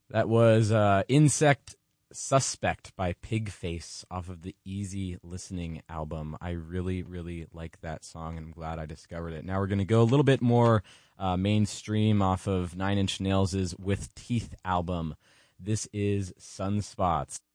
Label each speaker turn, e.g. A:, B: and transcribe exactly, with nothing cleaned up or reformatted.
A: That was uh, Insect Suspect by Pigface off of the Easy Listening album. I really, really like that song, and I'm glad I discovered it. Now we're going to go a little bit more uh, mainstream off of Nine Inch Nails' With Teeth album. This is Sunspots.